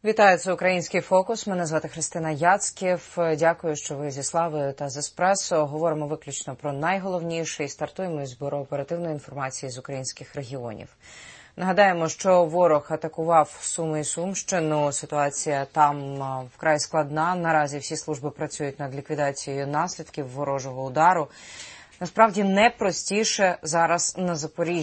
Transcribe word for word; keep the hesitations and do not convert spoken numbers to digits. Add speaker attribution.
Speaker 1: Вітаю, це «Український фокус». Мене звати Христина Яцьків. Дякую, що ви зі Славою та з Еспресо. Говоримо виключно про найголовніше і стартуємо із бюро оперативної інформації з українських регіонів. Нагадаємо, що ворог атакував Суми і Сумщину. Ситуація там вкрай складна. Наразі всі служби працюють над ліквідацією наслідків ворожого удару. Насправді, найпростіше зараз на Запоріжжі.